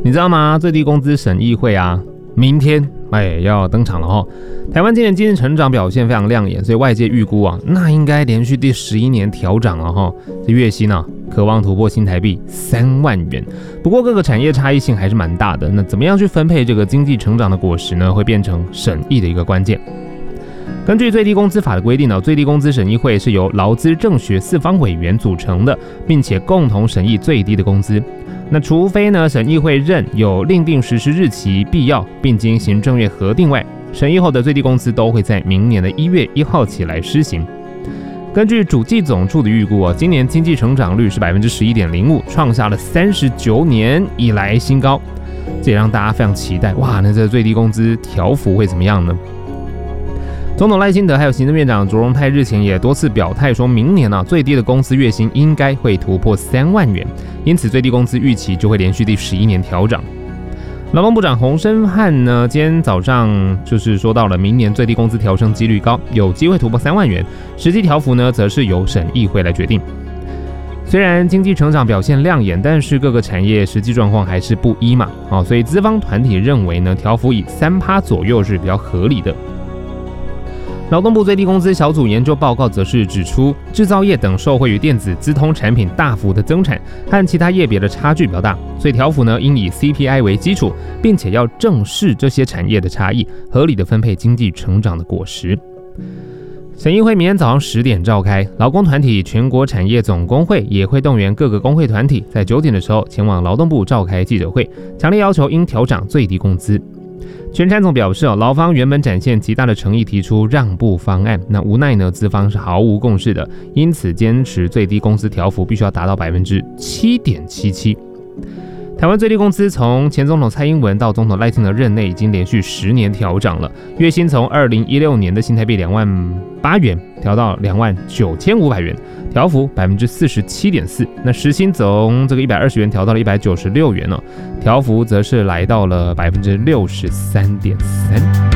你知道吗？最低工资审议会啊，明天要登场了哦。台湾今年经济成长表现非常亮眼，所以外界预估啊，那应该连续第11年调涨了哈。这月薪啊，渴望突破新台币3万元。不过各个产业差异性还是蛮大的，那怎么样去分配这个经济成长的果实呢？会变成审议的一个关键。根据最低工资法的规定呢，最低工资审议会是由劳资政学4方委员组成的，并且共同审议最低的工资。那除非呢审议会认有另定实施日期必要，并经行政院核定外，审议后的最低工资都会在明年的1月1号起来施行。根据主计总处的预估今年经济成长率是 11.05%， 创下了39年以来新高，这也让大家非常期待。哇，那这最低工资调幅会怎么样呢？总统赖清德还有行政院长卓荣泰日前也多次表态说，明年最低的公司月薪应该会突破3万元，因此最低工资预期就会连续第11年调涨。劳动部长洪申翰呢，今天早上就是说到了明年最低工资调升几率高，有机会突破3万元，实际调幅呢则是由审议会来决定。虽然经济成长表现亮眼，但是各个产业实际状况还是不一嘛，所以资方团体认为呢，调幅以3%左右是比较合理的。劳动部最低工资小组研究报告则是指出，制造业等受惠于电子资通产品大幅的增产，和其他业别的差距比较大，所以调幅呢应以 CPI 为基础，并且要正视这些产业的差异，合理的分配经济成长的果实。审议会明天早上10点召开，劳工团体全国产业总工会也会动员各个工会团体，在9点的时候前往劳动部召开记者会，强烈要求应调涨最低工资。全产总表示，劳方原本展现极大的诚意，提出让步方案，那无奈呢，资方是毫无共识的，因此坚持最低工资调幅必须要达到 7.77%。台湾最低工资从前总统蔡英文到总统赖清德任内已经连续10年调涨了，月薪从2016年的新台币2万8元调到2万9500元，调幅 47.4%。那时薪从这个120元调到了196元调幅则是来到了 63.3%。